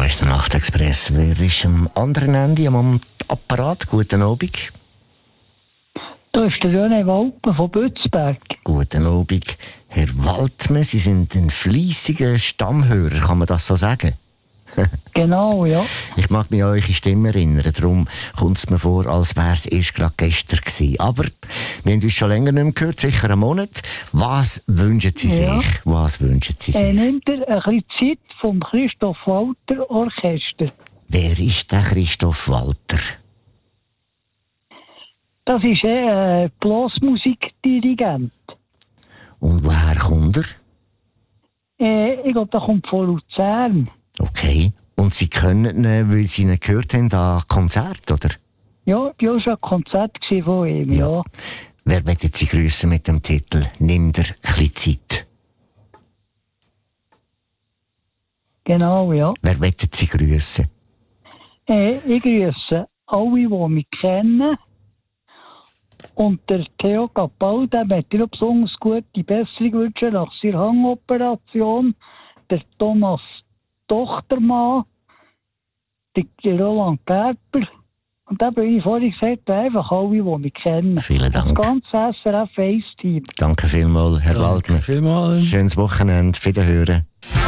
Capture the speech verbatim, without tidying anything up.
ist der Nachtexpress. Wer ist am anderen Ende am Apparat? Guten Abend. Da ist der René Walpen von Bützberg. Guten Abend, Herr Waltmann. Sie sind ein fleissiger Stammhörer, kann man das so sagen? Genau, ja. Ich mag mich an eure Stimme erinnern, darum kommt es mir vor, als wäre es erst gerade gestern gewesen. Aber wir haben uns schon länger nicht mehr gehört, sicher einen Monat. Was wünschen Sie sich? Ja. Was wünschen Sie sich? Er nimmt er ein bisschen Zeit vom Christoph Walter Orchester. Wer ist der Christoph Walter? Das ist ein äh, Blasmusikdirigent. Und woher kommt er? Äh, ich glaube, der kommt von Luzern. Okay. Und Sie können ihn, weil Sie ihn gehört haben, an Konzert, oder? Ja, das war schon ein Konzert von ihm, ja. ja. Wer möchte Sie grüßen mit dem Titel «Nimm dir ein bisschen Zeit»? Genau, ja. Wer möchte Sie grüßen? Äh, ich grüße alle, die mich kennen. Und der Theo Capal, der möchte dir besonders gute Besserung wünschen nach seiner Hangoperation. Der Thomas Tochtermann, der Roland Gerber. Und dann bin ich vorhin gesagt, einfach alle, die mich kennen. Vielen Dank. Das ganze S R F eins Team. Danke vielmals, Herr Danke Waldner. vielmals. Schönes Wochenende. Wiederhören.